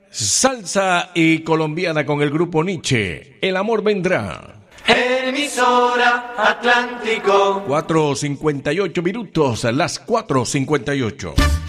Salsa y colombiana con el grupo Nietzsche. El amor vendrá. Emisora Atlántico. 4:58 minutos, las 4:58.